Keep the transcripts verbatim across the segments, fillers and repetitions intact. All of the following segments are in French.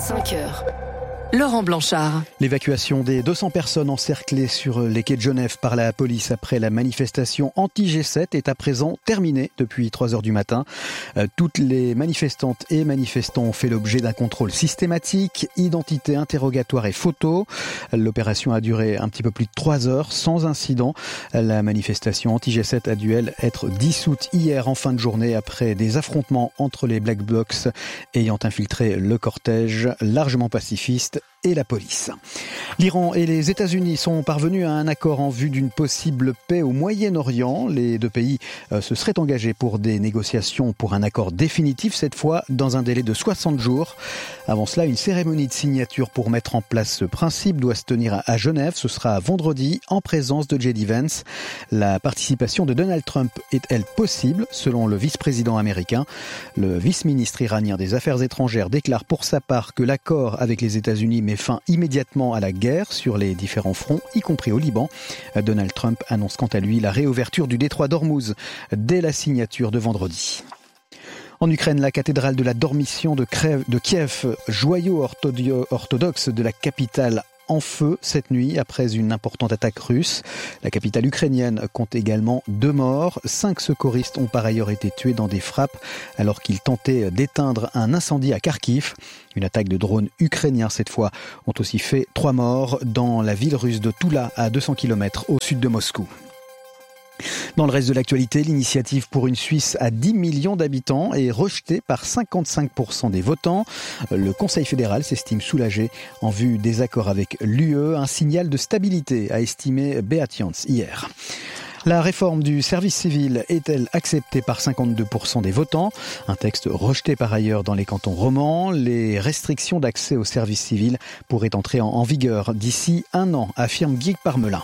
cinq heures. Laurent Blanchard. L'évacuation des deux cents personnes encerclées sur les quais de Genève par la police après la manifestation anti-G sept est à présent terminée depuis trois heures du matin. Toutes les manifestantes et manifestants ont fait l'objet d'un contrôle systématique, identité, interrogatoire et photo. L'opération a duré un petit peu plus de trois heures sans incident. La manifestation anti-G sept a dû, elle, être dissoute hier en fin de journée après des affrontements entre les Black Blocs ayant infiltré le cortège largement pacifiste et la police. L'Iran et les États-Unis sont parvenus à un accord en vue d'une possible paix au Moyen-Orient. Les deux pays euh, se seraient engagés pour des négociations pour un accord définitif, cette fois dans un délai de soixante jours. Avant cela, une cérémonie de signature pour mettre en place ce principe doit se tenir à Genève. Ce sera vendredi en présence de J D Vance. La participation de Donald Trump est-elle possible, selon le vice-président américain? Le vice-ministre iranien des Affaires étrangères déclare pour sa part que l'accord avec les États-Unis met fin immédiatement à la guerre sur les différents fronts, y compris au Liban. Donald Trump annonce quant à lui la réouverture du détroit d'Ormuz dès la signature de vendredi. En Ukraine, la cathédrale de la Dormition de Kiev, joyau orthodoxe de la capitale, en feu cette nuit après une importante attaque russe. La capitale ukrainienne compte également deux morts. Cinq secouristes ont par ailleurs été tués dans des frappes alors qu'ils tentaient d'éteindre un incendie à Kharkiv. Une attaque de drones ukrainiens cette fois ont aussi fait trois morts dans la ville russe de Toula à deux cents kilomètres au sud de Moscou. Dans le reste de l'actualité, l'initiative pour une Suisse à dix millions d'habitants est rejetée par cinquante-cinq pour cent des votants. Le Conseil fédéral s'estime soulagé en vue des accords avec l'U E. Un signal de stabilité, a estimé Beat Jans hier. La réforme du service civil est-elle acceptée par cinquante-deux pour cent des votants? Un texte rejeté par ailleurs dans les cantons romans. Les restrictions d'accès au service civil pourraient entrer en vigueur d'ici un an, affirme Guy Parmelin.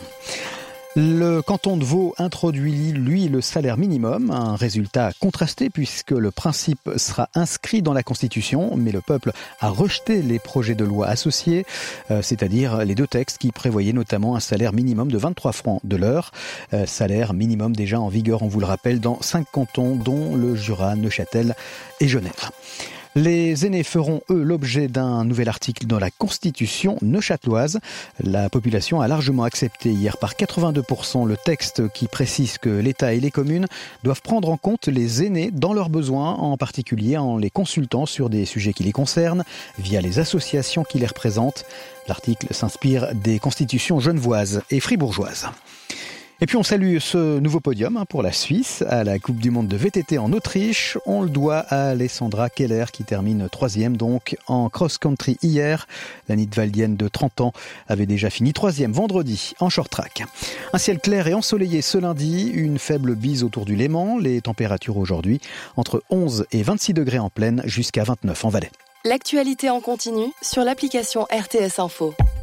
Le canton de Vaud introduit, lui, le salaire minimum, un résultat contrasté puisque le principe sera inscrit dans la Constitution, mais le peuple a rejeté les projets de loi associés, euh, c'est-à-dire les deux textes qui prévoyaient notamment un salaire minimum de vingt-trois francs de l'heure, euh, salaire minimum déjà en vigueur, on vous le rappelle, dans cinq cantons, dont le Jura, Neuchâtel et Genève. Les aînés feront, eux, l'objet d'un nouvel article dans la Constitution neuchâteloise. La population a largement accepté hier par quatre-vingt-deux pour cent le texte qui précise que l'État et les communes doivent prendre en compte les aînés dans leurs besoins, en particulier en les consultant sur des sujets qui les concernent, via les associations qui les représentent. L'article s'inspire des constitutions genevoises et fribourgeoises. Et puis on salue ce nouveau podium pour la Suisse à la Coupe du Monde de V T T en Autriche. On le doit à Alessandra Keller qui termine troisième donc en cross-country hier. La Nidwaldienne de trente ans avait déjà fini troisième vendredi en short-track. Un ciel clair et ensoleillé ce lundi, une faible bise autour du Léman. Les températures aujourd'hui entre onze et vingt-six degrés en plaine jusqu'à vingt-neuf en Valais. L'actualité en continu sur l'application R T S Info.